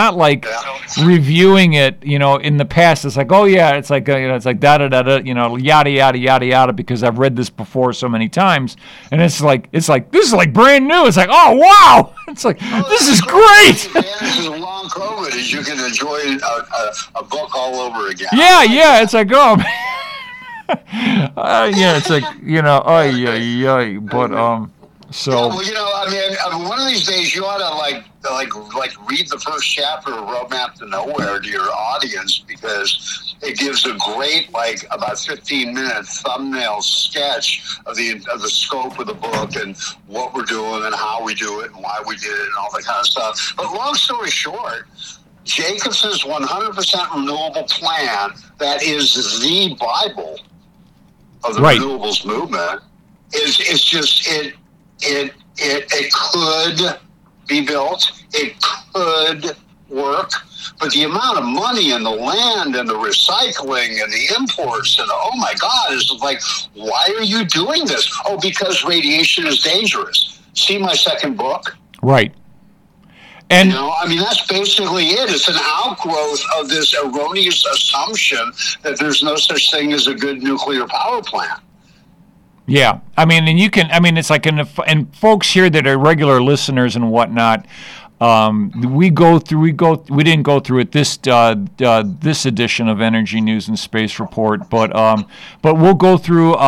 not like reviewing it, in the past. It's like, oh yeah, it's like it's like da da da da, yada yada yada yada, because I've read this before so many times, and it's like this is like brand new. It's like, oh wow, it's like this is great. The advantage of long COVID is you can enjoy a book all over again. Yeah, it's like, oh. It's like, but so. Well, one of these days you ought to like read the first chapter of Roadmap to Nowhere to your audience, because it gives a great, about 15-minute thumbnail sketch of the scope of the book and what we're doing and how we do it and why we did it and all that kind of stuff. But long story short, Jacobs's 100% renewable plan, that is the Bible of the renewables movement, is just it could be built, it could work, but the amount of money and the land and the recycling and the imports and oh my God, is like, why are you doing this? Oh, because radiation is dangerous. See my second book? Right. And that's basically it. It's an outgrowth of this erroneous assumption that there's no such thing as a good nuclear power plant. Yeah, and you can. It's like, and folks here that are regular listeners and whatnot, we didn't go through it this edition of Energy News and Space Report, but we'll go through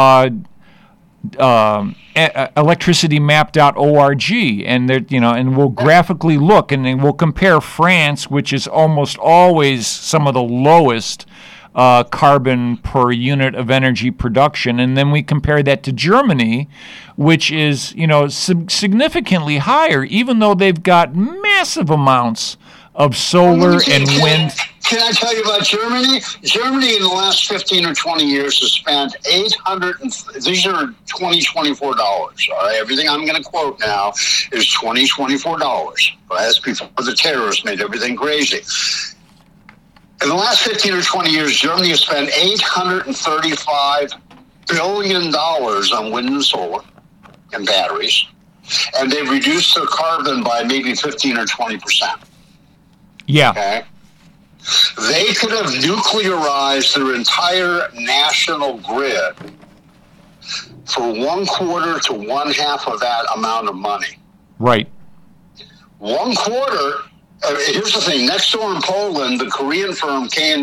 electricitymap.org, and and we'll graphically look, and then we'll compare France, which is almost always some of the lowest carbon per unit of energy production, and then we compare that to Germany, which is significantly higher, even though they've got massive amounts of solar and wind. Can I tell you about Germany? Germany in the last 15 or 20 years has spent these are $24, all right? Everything I'm going to quote now is $24. That's before the terrorists made everything crazy. In the last 15 or 20 years, Germany has spent $835 billion on wind and solar and batteries, and they've reduced their carbon by maybe 15 or 20%. Yeah. Okay? They could have nuclearized their entire national grid for 1/4 to 1/2 of that amount of money. Right. 1/4. Here's the thing. Next door in Poland, the Korean firm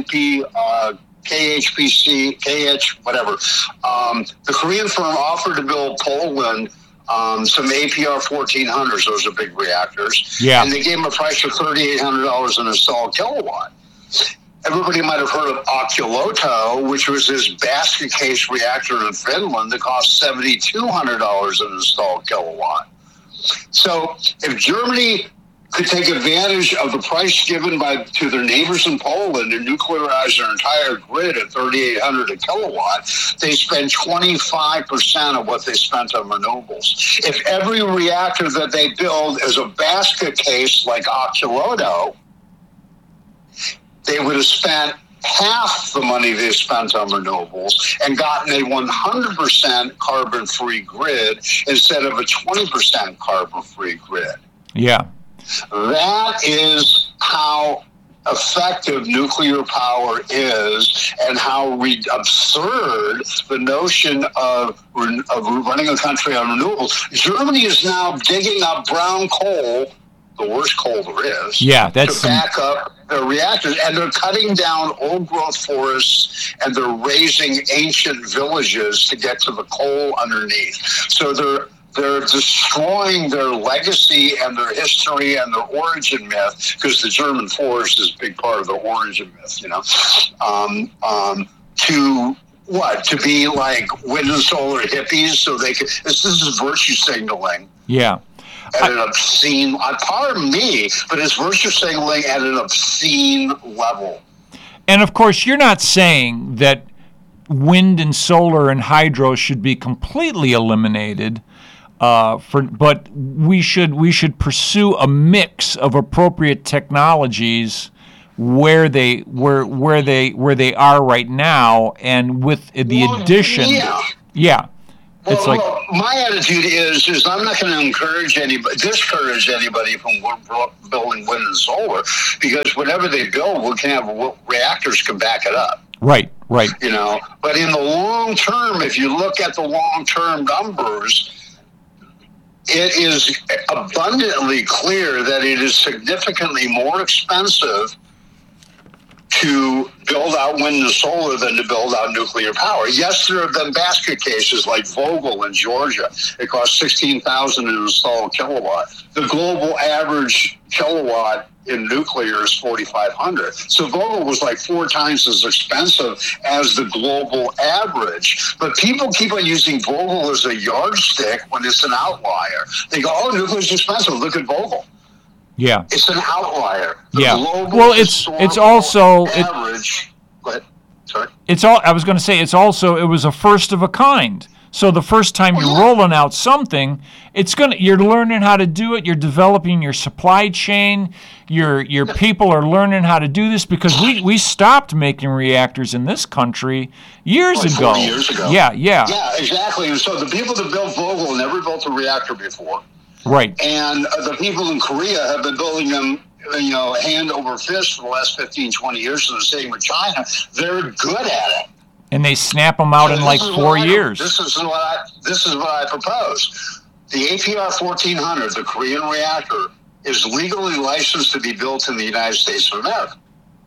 KHPC, whatever. The Korean firm offered to build Poland some APR 1400s. Those are big reactors. Yeah. And they gave them a price of $3,800 an installed kilowatt. Everybody might have heard of Olkiluoto, which was this basket case reactor in Finland that cost $7,200 an installed kilowatt. So if Germany could take advantage of the price given to their neighbors in Poland and nuclearize their entire grid at $3,800 a kilowatt, they spend 25% of what they spent on renewables. If every reactor that they build is a basket case like Olkiluoto, they would have spent half the money they spent on renewables and gotten a 100% carbon-free grid instead of a 20% carbon-free grid. Yeah. That is how effective nuclear power is, and how absurd the notion of running a country on renewables. Germany is now digging up brown coal, the worst coal there is, to back up their reactors, and they're cutting down old-growth forests, and they're raising ancient villages to get to the coal underneath. So they're destroying their legacy and their history and their origin myth, because the German forest is a big part of their origin myth, to be like wind and solar hippies, so they can. This is virtue signaling. Yeah. At an obscene, pardon me, but it's virtue signaling at an obscene level. And of course, you're not saying that wind and solar and hydro should be completely eliminated. But we should pursue a mix of appropriate technologies where they are right now, and with the addition, It's like, well, my attitude is I'm not going to discourage anybody from building wind and solar, because whatever they build, we can have reactors can back it up. right. You know, but in the long term, if you look at the long term numbers, it is abundantly clear that it is significantly more expensive to build out wind and solar than to build out nuclear power. Yes, there have been basket cases like Vogtle in Georgia. It cost $16,000 to install a kilowatt. The global average kilowatt in nuclear is $4,500. So Vogtle was like 4 times as expensive as the global average. But people keep on using Vogtle as a yardstick when it's an outlier. They go, oh, nuclear's expensive. Look at Vogtle. Yeah. It's an outlier. Well, it's also average. Go ahead. Sorry. I was going to say it was a first of a kind. So the first time you're rolling out something, you're learning how to do it. You're developing your supply chain. Your people are learning how to do this, because we stopped making reactors in this country years ago. 40 years ago. Yeah, exactly. And so the people that built Vogtle never built a reactor before. Right. And the people in Korea have been building them, hand over fist for the last 15, 20 years. And the same with China. They're good at it. And they snap them out in like 4 years. This is what I propose. The APR 1400, the Korean reactor, is legally licensed to be built in the United States of America.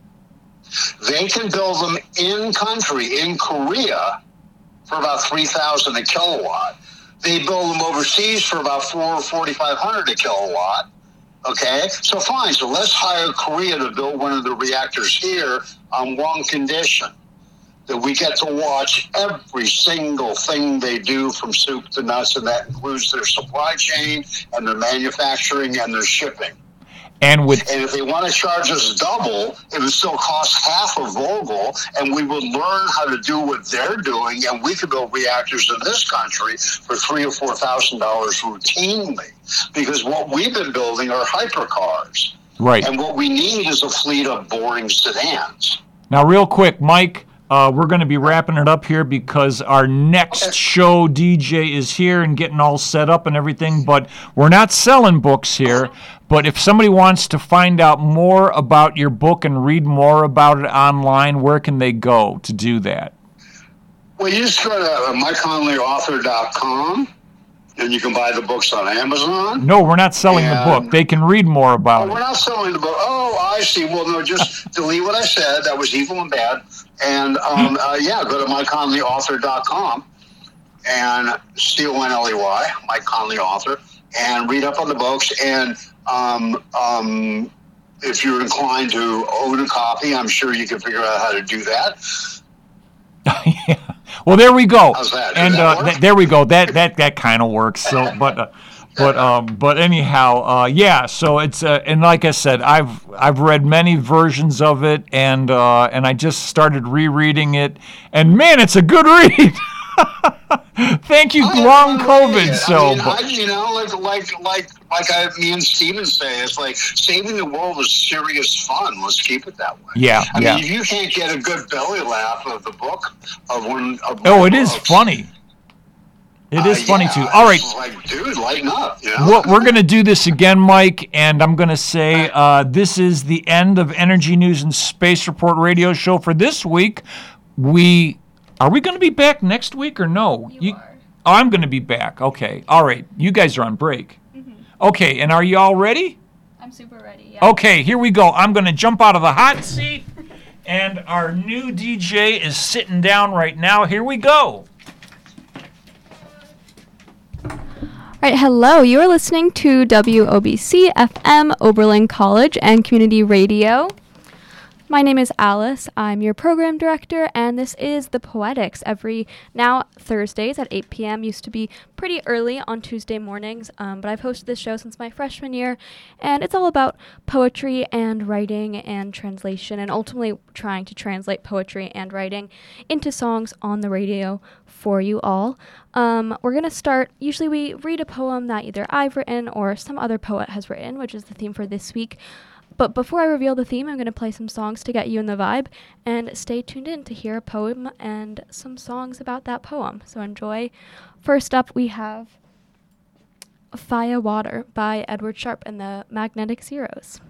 They can build them in country, in Korea, for about $3,000 a kilowatt. They build them overseas for about $4,500 a kilowatt. Okay, so fine. So let's hire Korea to build one of the reactors here on one condition: that we get to watch every single thing they do from soup to nuts, and that includes their supply chain and their manufacturing and their shipping. And if they want to charge us double, it would still cost half of Vogtle, and we would learn how to do what they're doing, and we could build reactors in this country for $3,000 or $4,000 routinely. Because what we've been building are hypercars. Right. And what we need is a fleet of boring sedans. Now, real quick, Mike, we're going to be wrapping it up here because our next show DJ is here and getting all set up and everything, but we're not selling books here. But if somebody wants to find out more about your book and read more about it online, where can they go to do that? Well, you just go to MikeConleyAuthor.com, and you can buy the books on Amazon. No, we're not selling the book. They can read more about it. We're not selling the book. Oh, I see. Well, no, just delete what I said. That was evil and bad. And, go to MikeConleyAuthor.com and C-O-N-L-E-Y, Mike Conley Author, and read up on the books. And if you're inclined to own a copy, I'm sure you can figure out how to do that. Yeah. Well, there we go. How's that? And there we go. That kind of works. So, but anyhow, So it's and like I said, I've read many versions of it, and I just started rereading it, and man, it's a good read. Thank you, long COVID. Me and Steven say, it's like saving the world is serious fun. Let's keep it that way. Yeah, I mean, if you can't get a good belly laugh of the book of one of it is funny. It is funny too. All right, like, dude, lighten up. You know? We're going to do this again, Mike, and I'm going to say this is the end of Energy News and Space Report radio show for this week. Are we going to be back next week or no? You are. Oh, I'm going to be back. Okay. All right. You guys are on break. Mm-hmm. Okay. And are you all ready? I'm super ready, yeah. Okay. Here we go. I'm going to jump out of the hot seat, and our new DJ is sitting down right now. Here we go. All right. Hello. You are listening to WOBC FM, Oberlin College and Community Radio. My name is Alice. I'm your program director, and this is The Poetics every now Thursdays at 8 p.m. Used to be pretty early on Tuesday mornings, but I've hosted this show since my freshman year, and it's all about poetry and writing and translation, and ultimately trying to translate poetry and writing into songs on the radio for you all. We're going to start, usually we read a poem that either I've written or some other poet has written, which is the theme for this week. But before I reveal the theme, I'm going to play some songs to get you in the vibe, and stay tuned in to hear a poem and some songs about that poem. So enjoy. First up, we have Fire Water by Edward Sharpe and the Magnetic Zeros.